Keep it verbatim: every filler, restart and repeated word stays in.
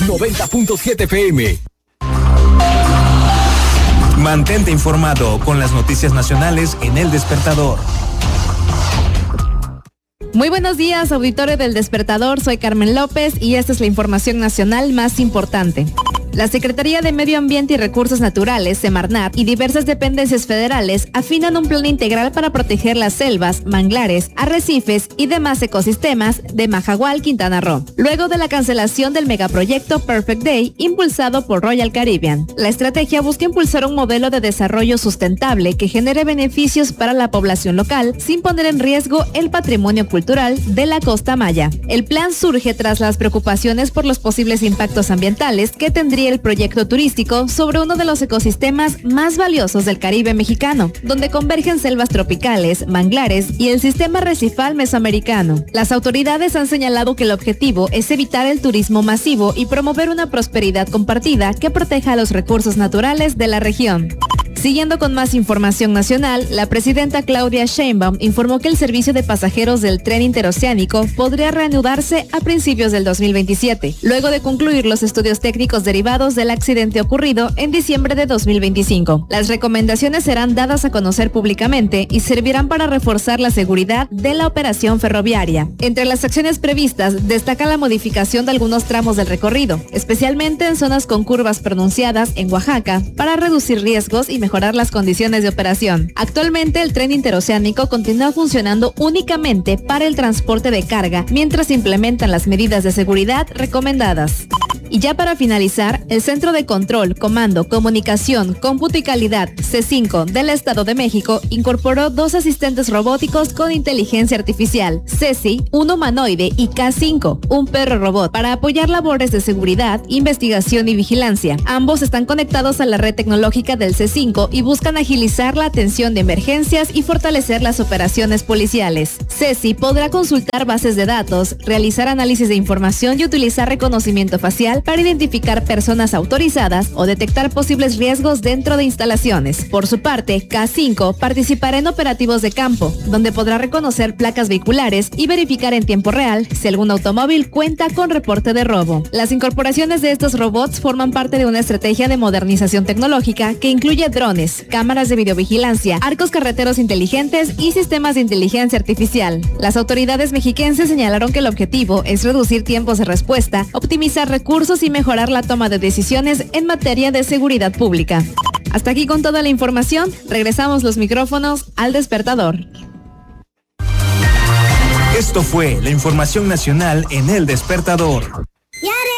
noventa punto siete F M. Mantente informado con las noticias nacionales en El Despertador. Muy buenos días, auditorio del Despertador. Soy Carmen López y esta es la información nacional más importante. La Secretaría de Medio Ambiente y Recursos Naturales, Semarnat, y diversas dependencias federales afinan un plan integral para proteger las selvas, manglares, arrecifes y demás ecosistemas de Majagual, Quintana Roo, luego de la cancelación del megaproyecto Perfect Day impulsado por Royal Caribbean. La estrategia busca impulsar un modelo de desarrollo sustentable que genere beneficios para la población local sin poner en riesgo el patrimonio cultural de la costa maya. El plan surge tras las preocupaciones por los posibles impactos ambientales que tendría el proyecto turístico sobre uno de los ecosistemas más valiosos del Caribe mexicano, donde convergen selvas tropicales, manglares y el sistema arrecifal mesoamericano. Las autoridades han señalado que el objetivo es evitar el turismo masivo y promover una prosperidad compartida que proteja los recursos naturales de la región. Siguiendo con más información nacional, la presidenta Claudia Sheinbaum informó que el servicio de pasajeros del tren interoceánico podría reanudarse a principios del dos mil veintisiete, luego de concluir los estudios técnicos derivados del accidente ocurrido en diciembre de dos mil veinticinco. Las recomendaciones serán dadas a conocer públicamente y servirán para reforzar la seguridad de la operación ferroviaria. Entre las acciones previstas destaca la modificación de algunos tramos del recorrido, especialmente en zonas con curvas pronunciadas en Oaxaca, para reducir riesgos y mejorar las condiciones de operación. Actualmente el tren interoceánico continúa funcionando únicamente para el transporte de carga, mientras se implementan las medidas de seguridad recomendadas. Y ya para finalizar, el Centro de Control, Comando, Comunicación, Cómputo y Calidad, C cinco, del Estado de México, incorporó dos asistentes robóticos con inteligencia artificial, Ceci, un humanoide, y K cinco, un perro robot, para apoyar labores de seguridad, investigación y vigilancia. Ambos están conectados a la red tecnológica del C cinco y buscan agilizar la atención de emergencias y fortalecer las operaciones policiales. Ceci podrá consultar bases de datos, realizar análisis de información y utilizar reconocimiento facial para identificar personas autorizadas o detectar posibles riesgos dentro de instalaciones. Por su parte, K cinco participará en operativos de campo, donde podrá reconocer placas vehiculares y verificar en tiempo real si algún automóvil cuenta con reporte de robo. Las incorporaciones de estos robots forman parte de una estrategia de modernización tecnológica que incluye drones, cámaras de videovigilancia, arcos carreteros inteligentes y sistemas de inteligencia artificial. Las autoridades mexiquenses señalaron que el objetivo es reducir tiempos de respuesta, optimizar recursos y mejorar la toma de decisiones en materia de seguridad pública. Hasta aquí con toda la información, regresamos los micrófonos al Despertador. Esto fue la información nacional en El Despertador. ¡Yare!